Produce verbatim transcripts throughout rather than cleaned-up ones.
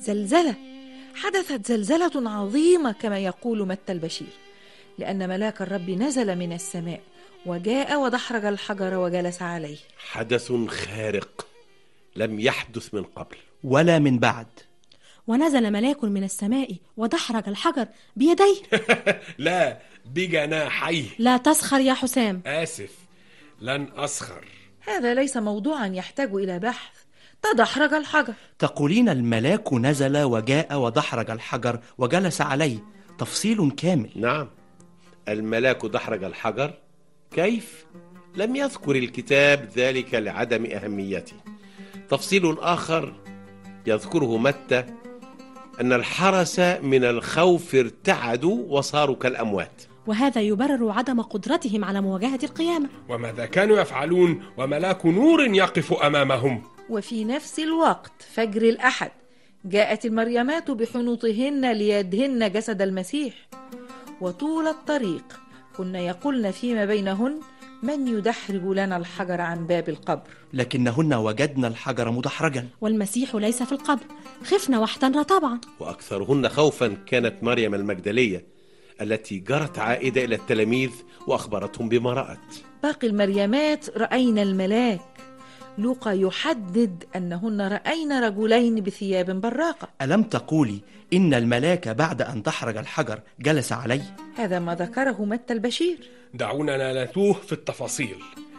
زلزلة، حدثت زلزلة عظيمة كما يقول متى البشير، لأن ملاك الرب نزل من السماء وجاء ودحرج الحجر وجلس عليه. حدث خارق لم يحدث من قبل ولا من بعد. ونزل ملاك من السماء ودحرج الحجر بيديه. لا، بجناحيه. لا تسخر يا حسام. آسف، لن أسخر. هذا ليس موضوعا يحتاج إلى بحث. تدحرج الحجر. تقولين الملاك نزل وجاء ودحرج الحجر وجلس عليه، تفصيل كامل. نعم، الملاك دحرج الحجر. كيف؟ لم يذكر الكتاب ذلك لعدم أهميته. تفصيل آخر يذكره متى أن الحرس من الخوف ارتعدوا وصاروا كالأموات، وهذا يبرر عدم قدرتهم على مواجهة القيامة. وماذا كانوا يفعلون وملاك نور يقف أمامهم؟ وفي نفس الوقت فجر الأحد جاءت المريمات بحنوطهن ليدهن جسد المسيح، وطول الطريق كنا يقولن فيما بينهن: من يدحرج لنا الحجر عن باب القبر؟ لكنهن وجدن الحجر مدحرجا والمسيح ليس في القبر، خفنا واحترنا طبعا. وأكثرهن خوفا كانت مريم المجدلية التي جرت عائدة إلى التلاميذ وأخبرتهم بما رأت. باقي المريمات رأينا الملاك. لوقا يحدد أنهن رأينا رجلين بثياب براقة. ألم تقولي إن الملاك بعد أن دحرج الحجر جلس عليه؟ هذا ما ذكره متى البشير. دعونا نتوه في التفاصيل.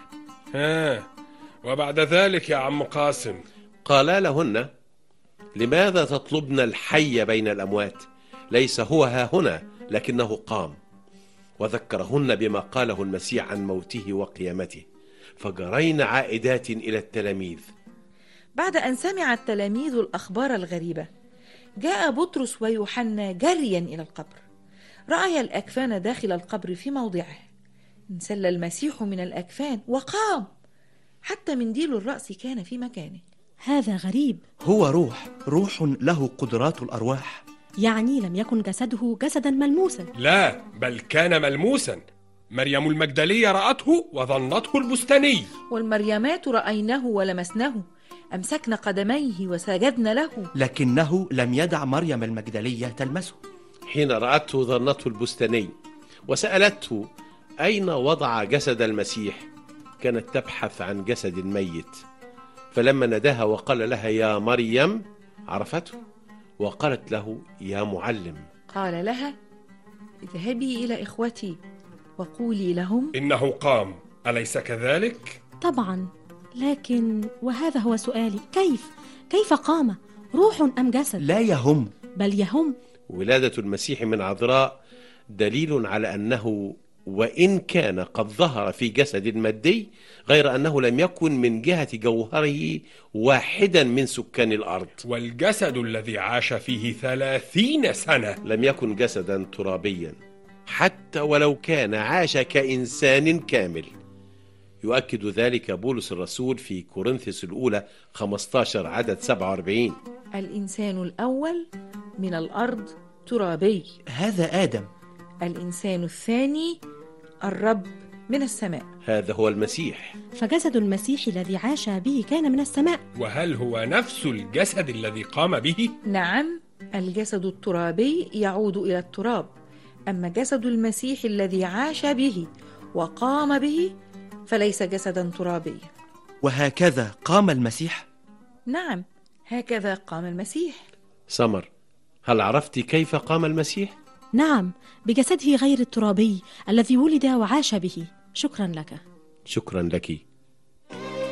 ها، وبعد ذلك يا عم قاسم؟ قالا لهن: لماذا تطلبن الحي بين الأموات؟ ليس هو ها هنا، لكنه قام. وذكرهن بما قاله المسيح عن موته وقيامته، فجرين عائدات إلى التلاميذ. بعد أن سمع التلاميذ الأخبار الغريبة، جاء بطرس ويوحنا جريا إلى القبر. رأي الأكفان داخل القبر في موضعه. انسل المسيح من الأكفان وقام، حتى منديل الرأس كان في مكانه. هذا غريب. هو روح، روح له قدرات الأرواح. يعني لم يكن جسده جسدا ملموسا. لا، بل كان ملموسا. مريم المجدلية رأته وظنته البستاني، والمريمات رأيناه ولمسناه، أمسكنا قدميه وسجدنا له. لكنه لم يدع مريم المجدلية تلمسه. حين رأته ظنته البستاني وسألته أين وضع جسد المسيح، كانت تبحث عن جسد ميت. فلما نداها وقال لها يا مريم عرفته، وقالت له يا معلم. قال لها: اذهبي إلى إخوتي وقولي لهم إنه قام. أليس كذلك؟ طبعا، لكن وهذا هو سؤالي: كيف؟ كيف قام؟ روح أم جسد؟ لا يهم. بل يهم. ولادة المسيح من عذراء دليل على أنه وإن كان قد ظهر في جسد مادي، غير أنه لم يكن من جهة جوهره واحدا من سكان الأرض. والجسد الذي عاش فيه ثلاثين سنة لم يكن جسدا ترابيا، حتى ولو كان عاش كإنسان كامل. يؤكد ذلك بولس الرسول في كورنثوس الأولى خمسة عشر عدد سبعة وأربعين: الإنسان الأول من الأرض ترابي. هذا آدم. الإنسان الثاني الرب من السماء. هذا هو المسيح. فجسد المسيح الذي عاش به كان من السماء. وهل هو نفس الجسد الذي قام به؟ نعم، الجسد الترابي يعود إلى التراب، أما جسد المسيح الذي عاش به وقام به فليس جسدا ترابيا. وهكذا قام المسيح؟ نعم، هكذا قام المسيح. سمر، هل عرفت كيف قام المسيح؟ نعم، بجسده غير الترابي الذي ولد وعاش به. شكرا لك. شكرا لك.